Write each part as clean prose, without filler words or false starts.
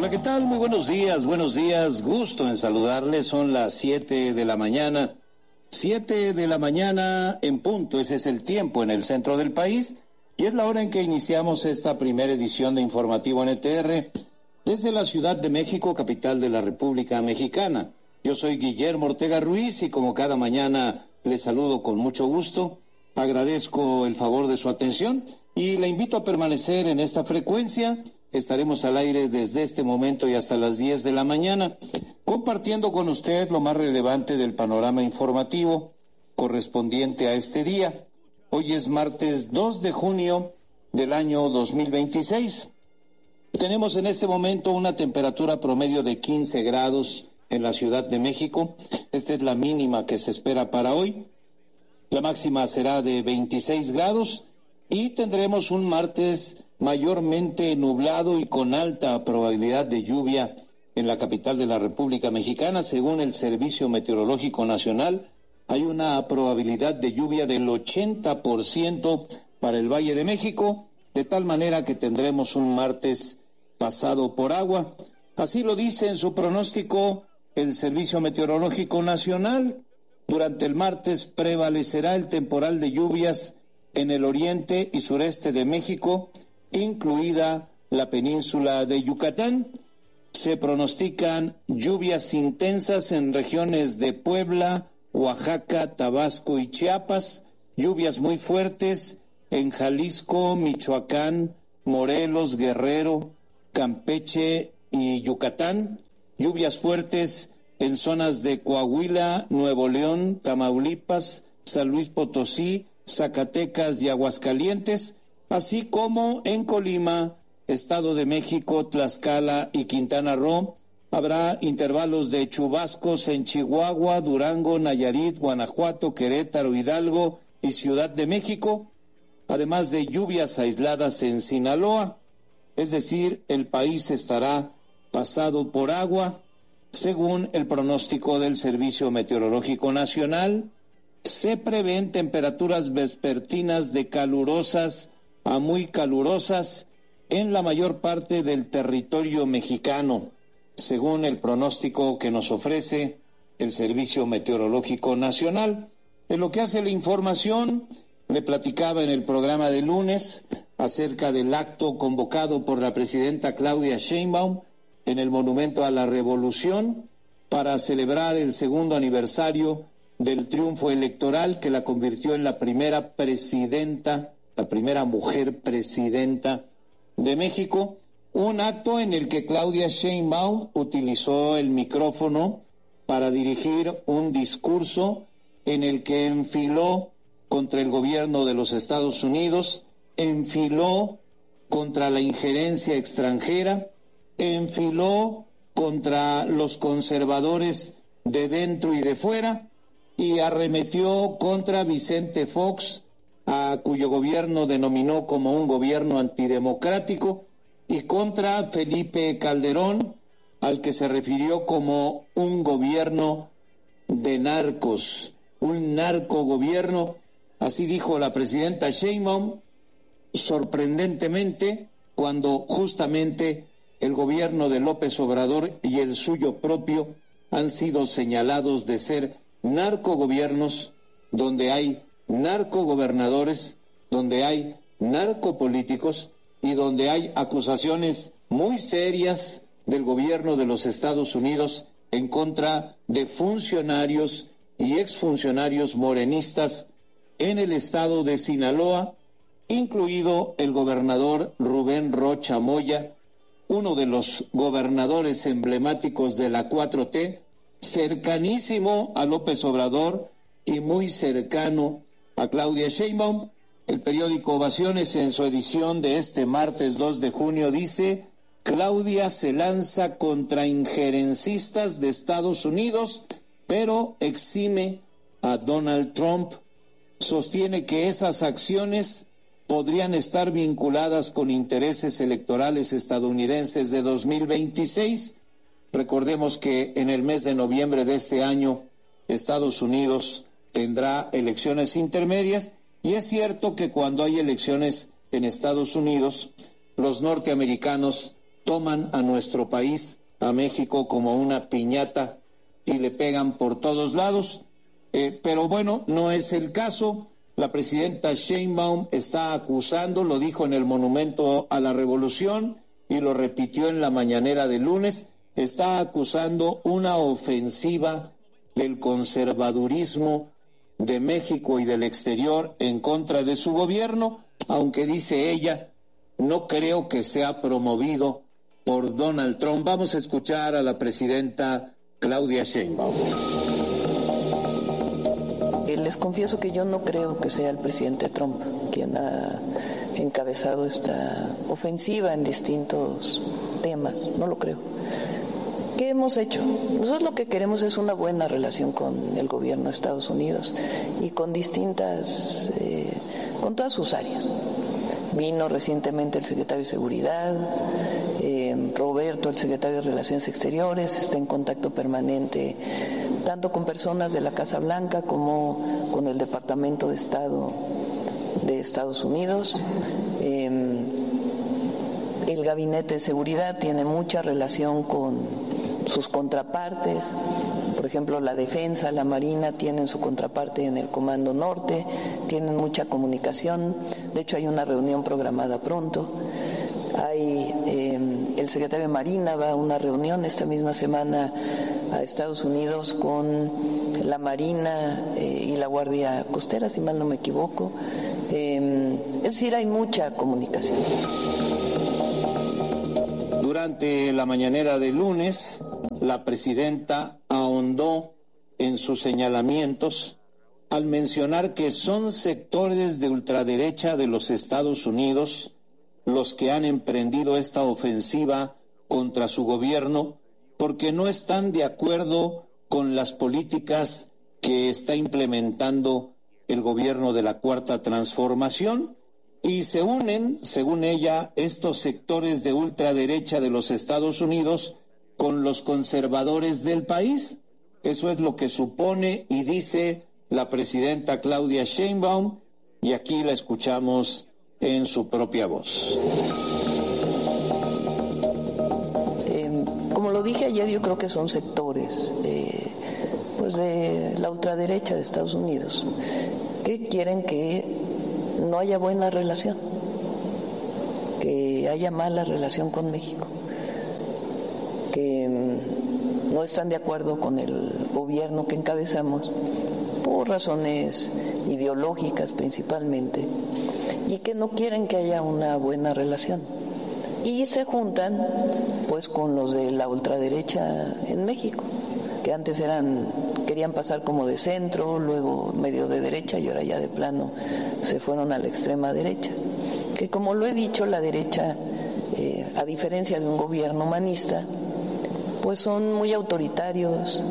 Hola, ¿qué tal? Muy buenos días, gusto en saludarles. Son las 7 de la mañana, 7 de la mañana en punto. Ese es el tiempo en el centro del país y es la hora en que iniciamos esta primera edición de Informativo NTR desde la Ciudad de México, capital de la República Mexicana. Yo soy Guillermo Ortega Ruiz y como cada mañana les saludo con mucho gusto. Agradezco el favor de su atención y le invito a permanecer en esta frecuencia. Estaremos al aire desde este momento y hasta las 10 de la mañana, compartiendo con usted lo más relevante del panorama informativo correspondiente a este día. Hoy es martes 2 de junio del año 2026. Tenemos en este momento una temperatura promedio de 15 grados en la Ciudad de México. Esta es la mínima que se espera para hoy. La máxima será de 26 grados y tendremos un martes mayormente nublado y con alta probabilidad de lluvia en la capital de la República Mexicana. Según el Servicio Meteorológico Nacional, hay una probabilidad de lluvia del 80% para el Valle de México, de tal manera que tendremos un martes pasado por agua. Así lo dice en su pronóstico el Servicio Meteorológico Nacional. Durante el martes prevalecerá el temporal de lluvias en el oriente y sureste de México, incluida la península de Yucatán. Se pronostican lluvias intensas en regiones de Puebla, Oaxaca, Tabasco y Chiapas, lluvias muy fuertes en Jalisco, Michoacán, Morelos, Guerrero, Campeche y Yucatán, lluvias fuertes en zonas de Coahuila, Nuevo León, Tamaulipas, San Luis Potosí, Zacatecas y Aguascalientes, así como en Colima, Estado de México, Tlaxcala y Quintana Roo. Habrá intervalos de chubascos en Chihuahua, Durango, Nayarit, Guanajuato, Querétaro, Hidalgo y Ciudad de México, además de lluvias aisladas en Sinaloa. Es decir, el país estará pasado por agua, según el pronóstico del Servicio Meteorológico Nacional. Se prevén temperaturas vespertinas de calurosas a muy calurosas en la mayor parte del territorio mexicano, según el pronóstico que nos ofrece el Servicio Meteorológico Nacional. En lo que hace la información, le platicaba en el programa de lunes acerca del acto convocado por la presidenta Claudia Sheinbaum en el Monumento a la Revolución para celebrar el segundo aniversario del triunfo electoral que la convirtió en la primera presidenta, la primera mujer presidenta de México. Un acto en el que Claudia Sheinbaum utilizó el micrófono para dirigir un discurso en el que enfiló contra el gobierno de los Estados Unidos, enfiló contra la injerencia extranjera, enfiló contra los conservadores de dentro y de fuera y arremetió contra Vicente Fox, a cuyo gobierno denominó como un gobierno antidemocrático, y contra Felipe Calderón, al que se refirió como un gobierno de narcos, un narcogobierno. Así dijo la presidenta Sheinbaum, sorprendentemente, cuando justamente el gobierno de López Obrador y el suyo propio han sido señalados de ser narcogobiernos, donde hay narcogobernadores, donde hay narcopolíticos y donde hay acusaciones muy serias del gobierno de los Estados Unidos en contra de funcionarios y exfuncionarios morenistas en el estado de Sinaloa, incluido el gobernador Rubén Rocha Moya, uno de los gobernadores emblemáticos de la 4T, cercanísimo a López Obrador y muy cercano a Claudia Sheinbaum. El periódico Ovaciones, en su edición de este martes 2 de junio, dice: Claudia se lanza contra injerencistas de Estados Unidos, pero exime a Donald Trump. Sostiene que esas acciones podrían estar vinculadas con intereses electorales estadounidenses de 2026. Recordemos que en el mes de noviembre de este año, Estados Unidos tendrá elecciones intermedias, y es cierto que cuando hay elecciones en Estados Unidos, los norteamericanos toman a nuestro país, a México, como una piñata y le pegan por todos lados. Pero bueno, no es el caso. La presidenta Sheinbaum está acusando, lo dijo en el Monumento a la Revolución y lo repitió en la mañanera de lunes, está acusando una ofensiva del conservadurismo de México y del exterior en contra de su gobierno, aunque dice ella, no creo que sea promovido por Donald Trump. Vamos a escuchar a la presidenta Claudia Sheinbaum. Les confieso que yo no creo que sea el presidente Trump quien ha encabezado esta ofensiva en distintos temas, no lo creo. ¿Qué hemos hecho? Nosotros lo que queremos es una buena relación con el gobierno de Estados Unidos y con distintas, con todas sus áreas. Vino recientemente el secretario de Seguridad, Roberto, el secretario de Relaciones Exteriores, está en contacto permanente tanto con personas de la Casa Blanca como con el Departamento de Estado de Estados Unidos. El Gabinete de Seguridad tiene mucha relación con sus contrapartes, por ejemplo la Defensa, la Marina tienen su contraparte en el Comando Norte, tienen mucha comunicación, de hecho hay una reunión programada pronto. El secretario de Marina va a una reunión esta misma semana a Estados Unidos con la Marina y la Guardia Costera, si mal no me equivoco. Es decir, hay mucha comunicación. Durante la mañanera de lunes, la presidenta ahondó en sus señalamientos al mencionar que son sectores de ultraderecha de los Estados Unidos los que han emprendido esta ofensiva contra su gobierno porque no están de acuerdo con las políticas que está implementando el gobierno de la Cuarta Transformación y se unen, según ella, estos sectores de ultraderecha de los Estados Unidos con los conservadores del país. Eso es lo que supone y dice la presidenta Claudia Sheinbaum y aquí la escuchamos en su propia voz. Como lo dije ayer, yo creo que son sectores pues de la ultraderecha de Estados Unidos que quieren que no haya buena relación, que haya mala relación con México, que no están de acuerdo con el gobierno que encabezamos por razones ideológicas principalmente y que no quieren que haya una buena relación y se juntan pues con los de la ultraderecha en México que antes querían pasar como de centro, luego medio de derecha y ahora ya de plano se fueron a la extrema derecha, que como lo he dicho, la derecha a diferencia de un gobierno humanista pues son muy autoritarios,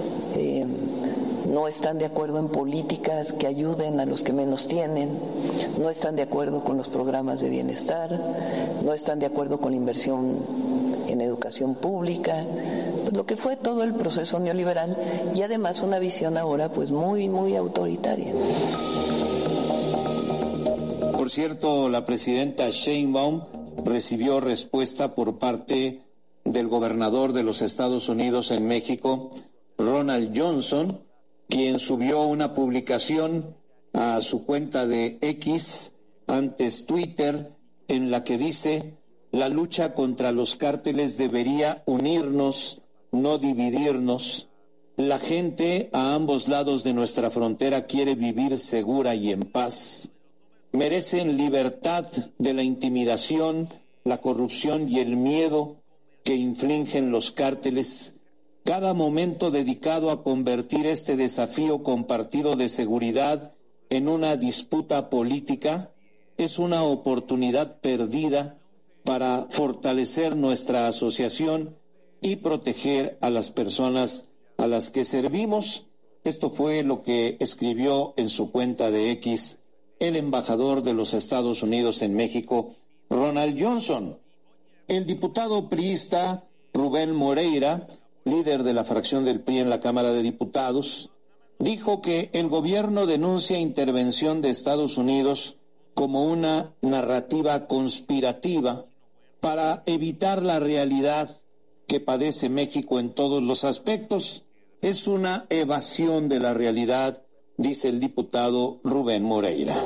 no están de acuerdo en políticas que ayuden a los que menos tienen, no están de acuerdo con los programas de bienestar, no están de acuerdo con la inversión en educación pública, pues lo que fue todo el proceso neoliberal y además una visión ahora pues muy, muy autoritaria. Por cierto, la presidenta Sheinbaum recibió respuesta por parte del gobernador de los Estados Unidos en México, Ronald Johnson, quien subió una publicación a su cuenta de X, antes Twitter, en la que dice: la lucha contra los cárteles debería unirnos, no dividirnos. La gente a ambos lados de nuestra frontera quiere vivir segura y en paz. Merecen libertad de la intimidación, la corrupción y el miedo que infligen los cárteles. Cada momento dedicado a convertir este desafío compartido de seguridad en una disputa política es una oportunidad perdida para fortalecer nuestra asociación y proteger a las personas a las que servimos. Esto fue lo que escribió en su cuenta de X el embajador de los Estados Unidos en México, Ronald Johnson. El diputado priista Rubén Moreira, líder de la fracción del PRI en la Cámara de Diputados, dijo que el gobierno denuncia intervención de Estados Unidos como una narrativa conspirativa para evitar la realidad que padece México en todos los aspectos. Es una evasión de la realidad, dice el diputado Rubén Moreira.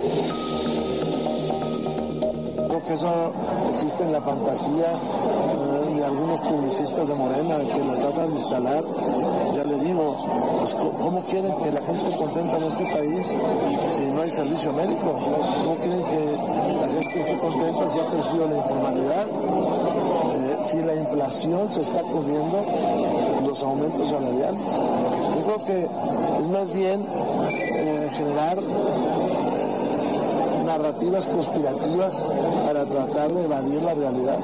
Creo que eso existe en la fantasía de algunos publicistas de Morena que la tratan de instalar. Ya le digo, pues, ¿cómo quieren que la gente esté contenta en este país si no hay servicio médico? ¿Cómo quieren que la gente esté contenta si ha crecido la informalidad? Si la inflación se está comiendo los aumentos salariales. Yo creo que es más bien generar narrativas conspirativas para tratar de evadir la realidad.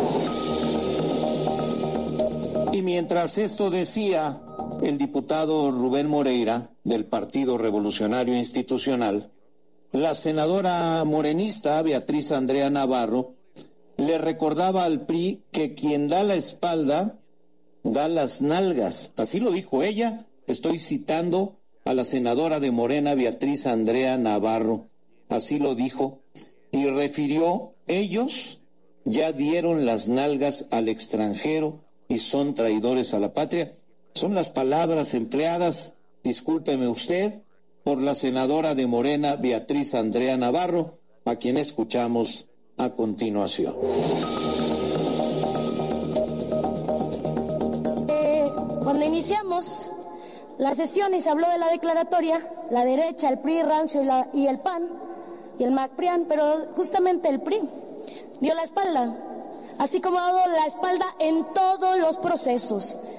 Y mientras esto decía el diputado Rubén Moreira, del Partido Revolucionario Institucional, la senadora morenista Beatriz Andrea Navarro le recordaba al PRI que quien da la espalda da las nalgas. Así lo dijo ella. Estoy citando a la senadora de Morena, Beatriz Andrea Navarro. Así lo dijo. Y refirió, ellos ya dieron las nalgas al extranjero y son traidores a la patria. Son las palabras empleadas, discúlpeme usted, por la senadora de Morena, Beatriz Andrea Navarro, a quien escuchamos a continuación. Cuando iniciamos la sesión y se habló de la declaratoria, la derecha, el PRI, Rancio y el PAN y el MACPRIAN, pero justamente el PRI dio la espalda, así como ha dado la espalda en todos los procesos.